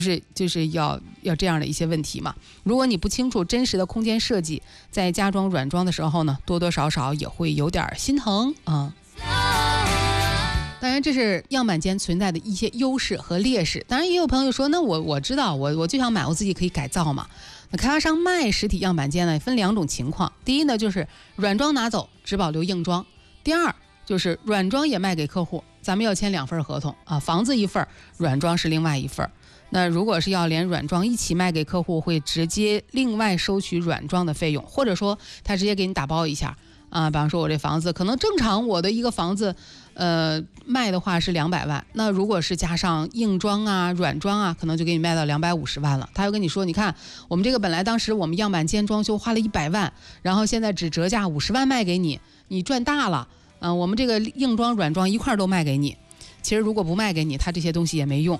就是要这样的一些问题嘛。如果你不清楚真实的空间设计，在加装软装的时候呢，多多少少也会有点心疼啊。当然，这是样板间存在的一些优势和劣势。当然，也有朋友说，那我知道，我就想买，我自己可以改造嘛。那开发商卖实体样板间呢，分两种情况。第一呢，就是软装拿走，只保留硬装；第二就是软装也卖给客户，咱们要签2份合同啊，房子一份，软装是另外一份。那如果是要连软装一起卖给客户，会直接另外收取软装的费用，或者说他直接给你打包一下啊。比方说我这房子可能正常我的一个房子卖的话是200万，那如果是加上硬装啊软装啊，可能就给你卖到250万了。他又跟你说，你看我们这个本来当时我们样板间装修花了100万，然后现在只折价50万卖给你，你赚大了。我们这个硬装软装一块都卖给你。其实如果不卖给你，他这些东西也没用。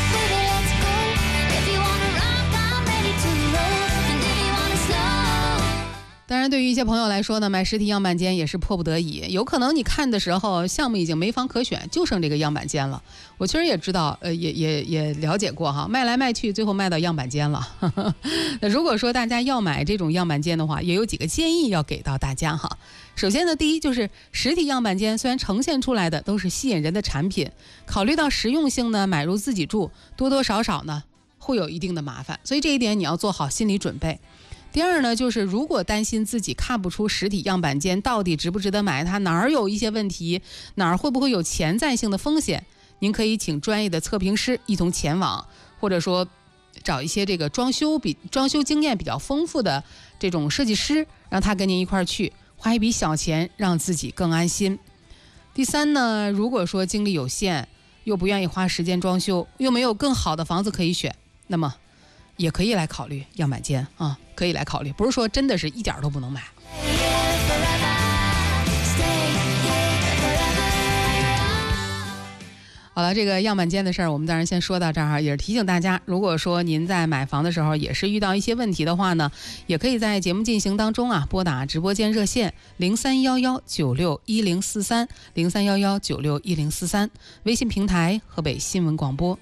当然，对于一些朋友来说呢，买实体样板间也是迫不得已。有可能你看的时候，项目已经没房可选，就剩这个样板间了。我其实也知道，也了解过哈，卖来卖去，最后卖到样板间了。那如果说大家要买这种样板间的话，也有几个建议要给到大家哈。首先呢，第一就是实体样板间虽然呈现出来的都是吸引人的产品，考虑到实用性呢，买入自己住，多多少少呢会有一定的麻烦，所以这一点你要做好心理准备。第二呢，就是如果担心自己看不出实体样板间到底值不值得买，它哪儿有一些问题，哪儿会不会有潜在性的风险，您可以请专业的测评师一同前往，或者说找一些这个装修经验比较丰富的这种设计师，让他跟您一块儿去，花一笔小钱让自己更安心。第三呢，如果说精力有限，又不愿意花时间装修，又没有更好的房子可以选，那么也可以来考虑样板间啊，可以来考虑，不是说真的是一点都不能买。好了，这个样板间的事儿，我们当然先说到这儿，也是提醒大家，如果说您在买房的时候也是遇到一些问题的话呢，也可以在节目进行当中拨打直播间热线0311961043，0311961043，微信平台河北新闻广播。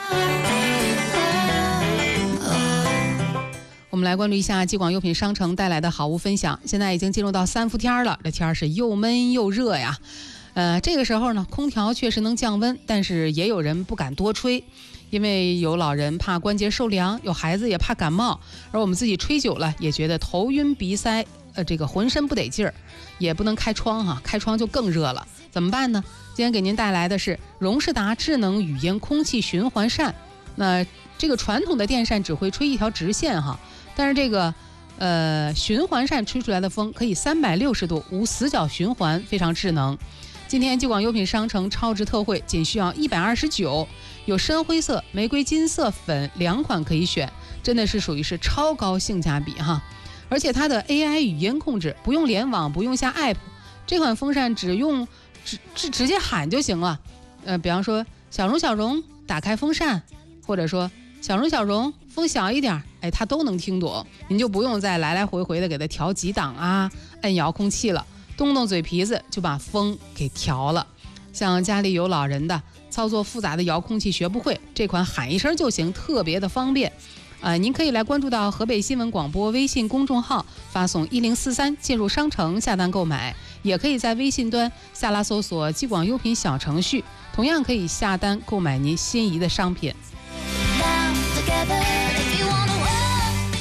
我们来关注一下济广优品商城带来的好物分享。现在已经进入到3伏天了，这天是又闷又热呀。这个时候呢，空调确实能降温，但是也有人不敢多吹，因为有老人怕关节受凉，有孩子也怕感冒，而我们自己吹久了也觉得头晕鼻塞，这个浑身不得劲儿，也不能开窗哈，开窗就更热了，怎么办呢？今天给您带来的是荣仕达智能语音空气循环扇。那这个传统的电扇只会吹一条直线哈，但是这个循环扇吹出来的风可以360度无死角循环，非常智能。今天济广优品商城超值特惠，仅需要129，有深灰色、玫瑰金色、粉2款可以选，真的是属于是超高性价比哈。而且它的 AI 语音控制，不用联网，不用下 app， 这款风扇直接喊就行了。比方说小荣打开风扇，或者说小荣风小一点，它都能听懂，您就不用再来来回回的给它调几档啊，摁遥控器了，动动嘴皮子就把风给调了。像家里有老人的，操作复杂的遥控器学不会，这款喊一声就行，特别的方便。您可以来关注到河北新闻广播微信公众号，发送1043进入商城下单购买，也可以在微信端下拉搜索济广优品小程序，同样可以下单购买您心仪的商品。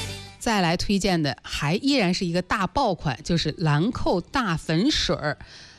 再来推荐的还依然是一个大爆款，就是兰蔻大粉水。